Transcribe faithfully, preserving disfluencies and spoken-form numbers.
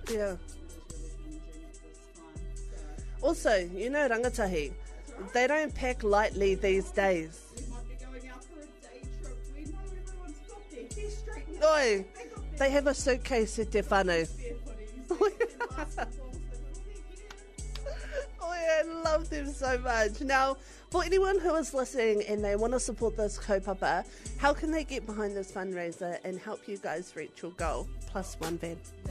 Yeah. Also, you know rangatahi, they don't pack lightly these days. We might be going out for a day trip. We know everyone's got their hair straightened. Oi, They got their they have a suitcase at te whānau. bare footies. Their basketballs. Oh, yeah, I love them so much. Now, for anyone who is listening and they want to support this kaupapa, how can they get behind this fundraiser and help you guys reach your goal? Plus one van.